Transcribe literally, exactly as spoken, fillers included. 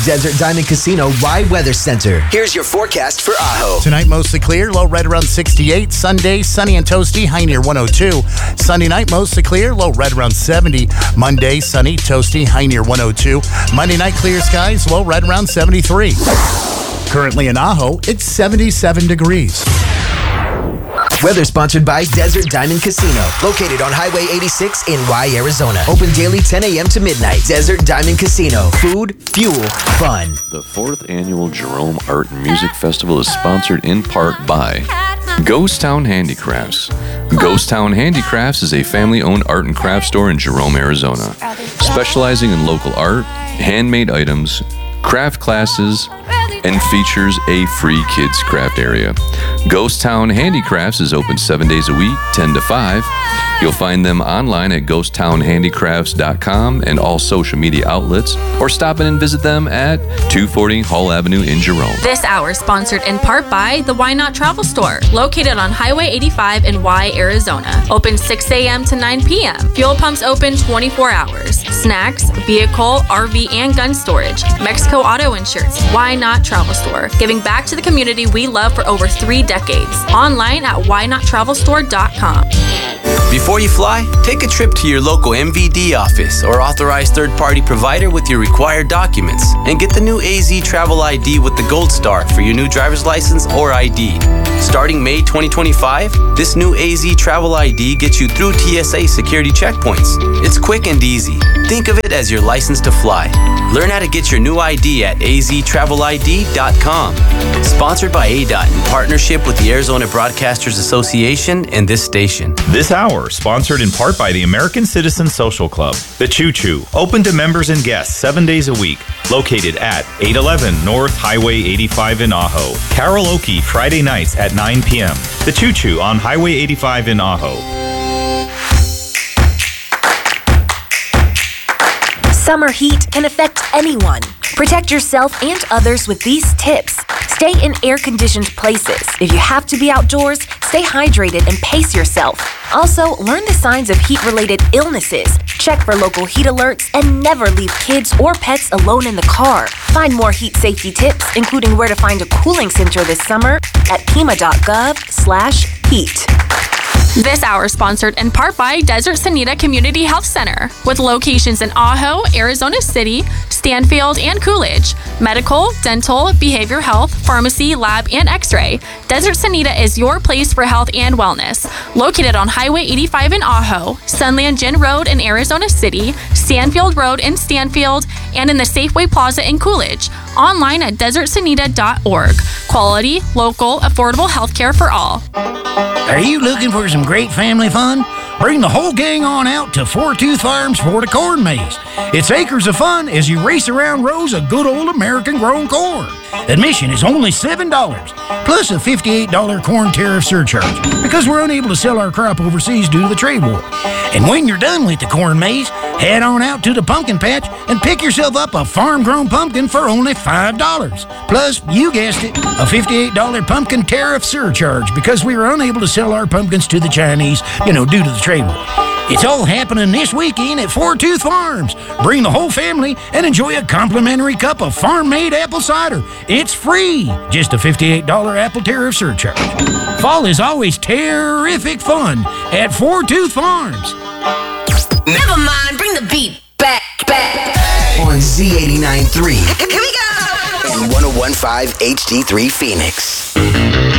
Desert Diamond Casino Y Weather Center. Here's your forecast for Ajo. Tonight, mostly clear, low right around sixty-eight. Sunday, sunny and toasty, high near one oh two. Sunday night, mostly clear, low right around seventy. Monday, sunny, toasty, high near one oh two. Monday night, clear skies, low right around seventy-three. Currently in Ajo, it's seventy-seven degrees. Weather sponsored by Desert Diamond Casino, located on Highway eighty-six in Y, Arizona. Open daily ten a.m. to midnight. Desert Diamond Casino. Food, fuel, fun. The fourth annual Jerome Art and Music Festival is sponsored in part by Ghost Town Handicrafts. Ghost Town Handicrafts is a family-owned art and craft store in Jerome, Arizona, specializing in local art, handmade items, craft classes, and features a free kids craft area. Ghost Town Handicrafts is open seven days a week, ten to five. You'll find them online at ghost town handicrafts dot com and all social media outlets, or stop in and visit them at two forty Hall Avenue in Jerome. This hour sponsored in part by the Why Not Travel Store, located on Highway eighty-five in Y, Arizona. Open six a.m. to nine p.m. Fuel pumps open twenty-four hours. Snacks, vehicle, R V, and gun storage. Mexico Auto Insurance. Why Not Travel Store, giving back to the community we love for over three decades. Online at why not travel store dot com. Before you fly, take a trip to your local M V D office or authorized third-party provider with your required documents and get the new A Z Travel I D with the Gold Star for your new driver's license or I D. Starting May twenty twenty-five, this new A Z Travel I D gets you through T S A security checkpoints. It's quick and easy. Think of it as your license to fly. Learn how to get your new I D at a z travel I D dot com. Sponsored by A D O T in partnership with the Arizona Broadcasters Association and this station. This hour, sponsored in part by the American Citizen Social Club, The Choo Choo, open to members and guests seven days a week, located at eight eleven North Highway eighty-five in Ajo. Karaoke Friday nights at nine p.m. The Choo Choo on Highway eighty-five in Ajo. Summer heat can affect anyone. Protect yourself and others with these tips. Stay in air-conditioned places. If you have to be outdoors, stay hydrated and pace yourself. Also, learn the signs of heat-related illnesses. Check for local heat alerts and never leave kids or pets alone in the car. Find more heat safety tips, including where to find a cooling center this summer at pima dot gov slash heat. This hour sponsored in part by Desert Sanita Community Health Center, with locations in Ajo, Arizona City, Stanfield, and Coolidge. Medical, dental, behavioral health, pharmacy, lab, and x-ray. Desert Sanita is your place for health and wellness. Located on Highway eighty-five in Ajo, Sunland Gin Road in Arizona City, Stanfield Road in Stanfield, and in the Safeway Plaza in Coolidge. Online at desert sanita dot org. Quality, local, affordable healthcare for all. Are you looking for some great family fun? Bring the whole gang on out to Four Tooth Farms for the corn maze. It's acres of fun as you race around rows of good old American-grown corn. Admission is only seven dollars, plus a fifty-eight dollars corn tariff surcharge, because we're unable to sell our crop overseas due to the trade war. And when you're done with the corn maze, head on out to the pumpkin patch and pick yourself up a farm-grown pumpkin for only five dollars. Plus, you guessed it, a fifty-eight dollars pumpkin tariff surcharge, because we were unable to sell our pumpkins to the Chinese, you know, due to the trade war. It's all happening this weekend at Four Tooth Farms. Bring the whole family and enjoy a complimentary cup of farm-made apple cider. It's free, just a fifty-eight dollars apple tariff surcharge. Fall is always terrific fun at Four Tooth Farms. Never mind, bring the beat back, back. On Z eighty-nine point three Here we go. and one oh one point five H D three Phoenix.